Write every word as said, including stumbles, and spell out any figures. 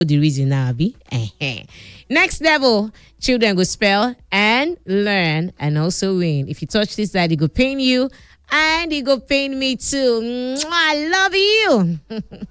the reason now be. Next level, children go spell and learn and also win. If you touch this side, it go pain you and it go pain me too. Mwah, I love you.